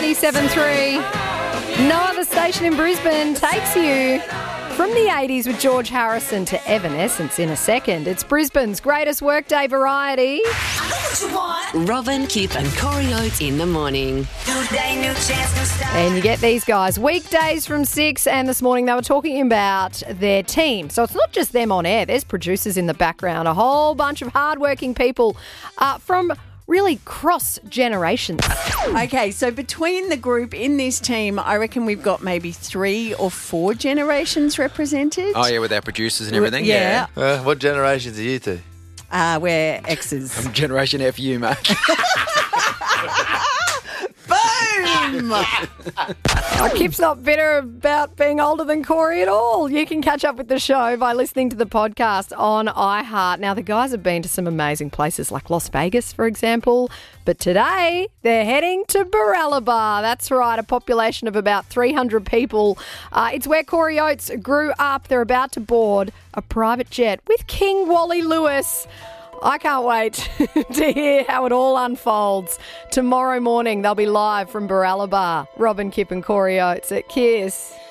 97.3. No other station in Brisbane takes you from the 80s with George Harrison to Evanescence in a second. It's Brisbane's greatest workday variety. Robin, Kip and Corey Oates in the morning. And you get these guys weekdays from 6, and this morning they were talking about their team. So it's not just them on air. There's producers in the background, a whole bunch of hardworking people from really cross generations. Okay, so between the group in this team, I reckon we've got maybe 3 or 4 generations represented. Oh, yeah, with our producers and everything? Yeah. What generations are you two? We're X's. I'm Generation FU, mate. Boom! Kip's not bitter about being older than Corey at all. You can catch up with the show by listening to the podcast on iHeart. Now, the guys have been to some amazing places like Las Vegas, for example, but today they're heading to Baralaba. That's right, a population of about 300 people. It's where Corey Oates grew up. They're about to board a private jet with King Wally Lewis. I can't wait to hear how it all unfolds. Tomorrow morning, they'll be live from Baralaba. Robin, Kip and Corey Oates at Kiss.